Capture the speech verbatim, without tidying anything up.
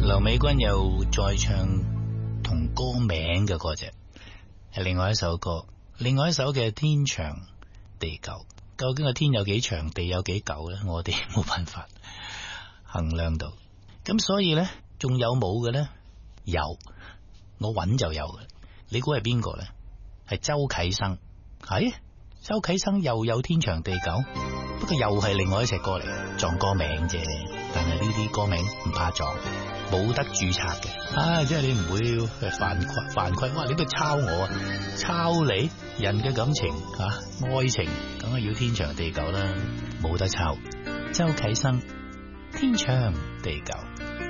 劉美君又再唱同歌名嘅歌啫，係另外一首歌，另外一首嘅天長地久。究竟個天有幾長，地有幾久咧？我哋冇辦法衡量到。咁所以咧，仲有冇嘅咧？有，我揾就有嘅。你估係邊個咧？係周啟生。係周啟生又有天長地久，不過又係另外一隻歌嚟，撞歌名啫。但係呢啲歌名唔怕撞，冇得註冊嘅。啊，即係你唔會犯規犯規。哇！你不如抄我啊，抄你人嘅感情啊，愛情梗係要天長地久啦，冇得抄。周啟生天長地久。